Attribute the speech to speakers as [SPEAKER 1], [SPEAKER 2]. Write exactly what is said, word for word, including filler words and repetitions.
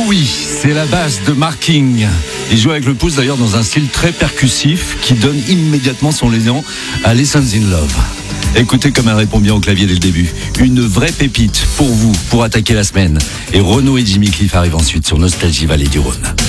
[SPEAKER 1] oui, c'est la basse de Marking. Il joue avec le pouce d'ailleurs dans un style très percussif qui donne immédiatement son élan à Lessons in Love. Écoutez comme elle répond bien au clavier dès le début. Une vraie pépite pour vous, pour attaquer la semaine. Et Renaud et Jimmy Cliff arrivent ensuite sur Nostalgie Vallée du Rhône.